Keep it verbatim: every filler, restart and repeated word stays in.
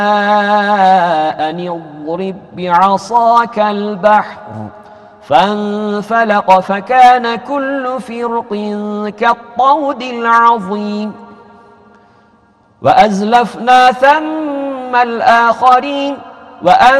أن اضرب بعصاك البحر فانفلق فكان كل فرق كالطود العظيم وأزلفنا ثم الآخرين